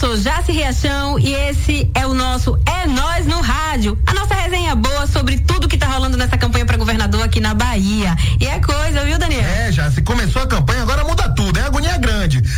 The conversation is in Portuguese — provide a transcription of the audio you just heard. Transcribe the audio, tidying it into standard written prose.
sou Jaci Riachão e esse é o nosso É Nós no Rádio. A nossa resenha boa sobre tudo que tá rolando nessa campanha para governador aqui na Bahia. E é coisa, viu, Daniel? Já se começou a campanha, agora muda tudo, é agonia grande.